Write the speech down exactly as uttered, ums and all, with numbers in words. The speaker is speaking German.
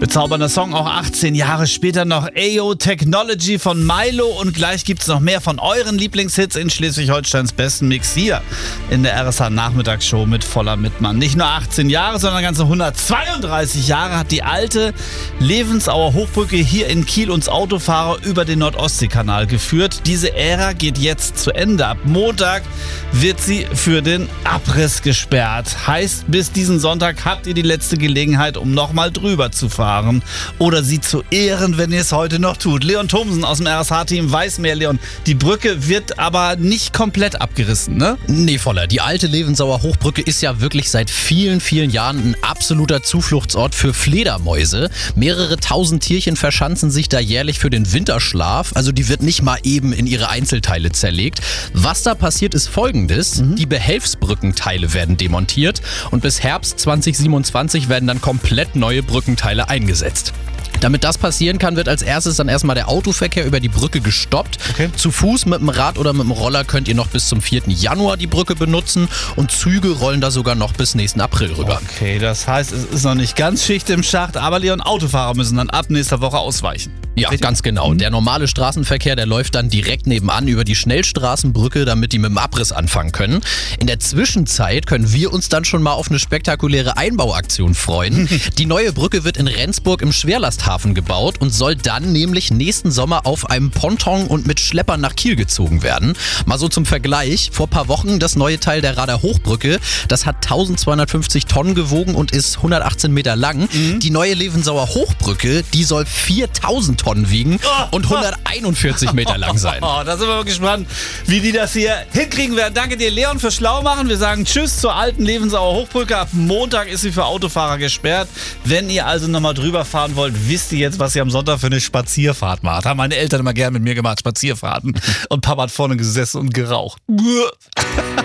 Bezaubernder Song, auch achtzehn Jahre später noch. Ayo Technology von Milo und gleich gibt's noch mehr von euren Lieblingshits in Schleswig-Holsteins besten Mix hier in der R S H-Nachmittagsshow mit Voller Mittmann. Nicht nur achtzehn Jahre, sondern ganze hundertzweiunddreißig Jahre hat die alte Levensauer Hochbrücke hier in Kiel uns Autofahrer über den Nord-Ostsee-Kanal geführt. Diese Ära geht jetzt zu Ende. Ab Montag wird sie für den Abriss gesperrt. Heißt, bis diesen Sonntag habt ihr die letzte Gelegenheit, um nochmal drüber zu fahren. Oder sie zu ehren, wenn ihr es heute noch tut. Leon Thomsen aus dem R S H-Team weiß mehr, Leon. Die Brücke wird aber nicht komplett abgerissen, ne? Nee, Voller. Die alte Levensauer Hochbrücke ist ja wirklich seit vielen, vielen Jahren ein absoluter Zufluchtsort für Fledermäuse. Mehrere tausend Tierchen verschanzen sich da jährlich für den Winterschlaf. Also die wird nicht mal eben in ihre Einzelteile zerlegt. Was da passiert, ist Folgendes. Mhm. Die Behelfsbrückenteile werden demontiert und bis Herbst zwanzig siebenundzwanzig werden dann komplett neue Brückenteile eingesetzt. Damit das passieren kann, wird als erstes dann erstmal der Autoverkehr über die Brücke gestoppt. Okay. Zu Fuß, mit dem Rad oder mit dem Roller könnt ihr noch bis zum vierten Januar die Brücke benutzen und Züge rollen da sogar noch bis nächsten April rüber. Okay, das heißt, es ist noch nicht ganz Schicht im Schacht, aber Leon, Autofahrer müssen dann ab nächster Woche ausweichen. Ja, richtig? Ganz genau. Der normale Straßenverkehr, der läuft dann direkt nebenan über die Schnellstraßenbrücke, damit die mit dem Abriss anfangen können. In der Zwischenzeit können wir uns dann schon mal auf eine spektakuläre Einbauaktion freuen. Die neue Brücke wird in Rendsburg im Schwerlasthafen gebaut und soll dann nämlich nächsten Sommer auf einem Ponton und mit Schleppern nach Kiel gezogen werden. Mal so zum Vergleich. Vor ein paar Wochen das neue Teil der Rader Hochbrücke, das hat eintausendzweihundertfünfzig Tonnen gewogen und ist hundertachtzehn Meter lang. Mhm. Die neue Levensauer Hochbrücke, die soll viertausend Tonnen wiegen und hunderteinundvierzig Meter lang sein. Oh, da sind wir mal gespannt, wie die das hier hinkriegen werden. Danke dir, Leon, fürs Schlaumachen. Wir sagen Tschüss zur alten Levensauer Hochbrücke. Ab Montag ist sie für Autofahrer gesperrt. Wenn ihr also nochmal drüber fahren wollt, wisst ihr jetzt, was ihr am Sonntag für eine Spazierfahrt macht. Haben meine Eltern immer gerne mit mir gemacht, Spazierfahrten. Und Papa hat vorne gesessen und geraucht.